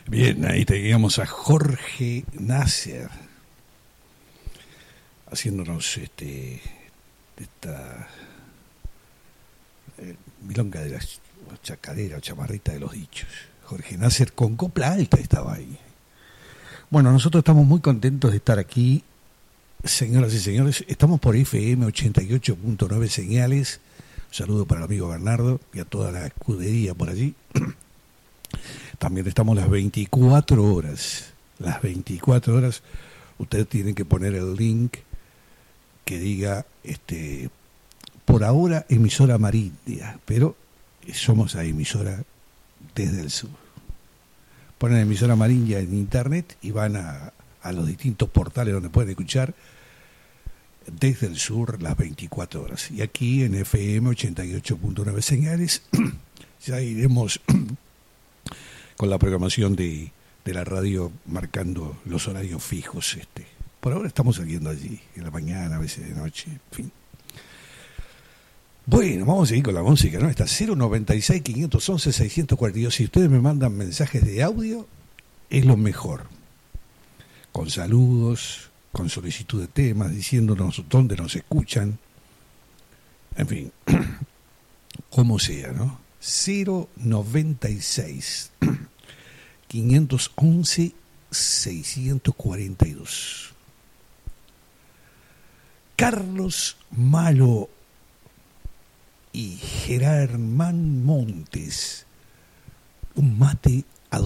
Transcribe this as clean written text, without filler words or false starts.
Bien, ahí teníamos a Jorge Nasser haciéndonos esta milonga de la chacarera o chamarrita de los dichos. Jorge Nasser con copla alta estaba ahí. Bueno, nosotros estamos muy contentos de estar aquí, señoras y señores. Estamos por FM 88.9 señales. Un saludo para el amigo Bernardo y a toda la escudería por allí. También estamos las 24 horas. Las 24 horas. Ustedes tienen que poner el link que diga, por ahora, emisora Amarindia, pero somos la emisora desde el sur. Ponen emisora Amarindia en internet y van a los distintos portales donde pueden escuchar desde el sur las 24 horas. Y aquí en FM 88.9 señales ya iremos con la programación de la radio marcando los horarios fijos. Por ahora estamos saliendo allí, en la mañana, a veces de noche, en fin. Bueno, vamos a seguir con la música, ¿no? Está 096-511-642. Si ustedes me mandan mensajes de audio, es lo mejor. Con saludos, con solicitud de temas, diciéndonos dónde nos escuchan. En fin, como sea, ¿no? 096 511 642. Carlos Malo y Germán Montes, un mate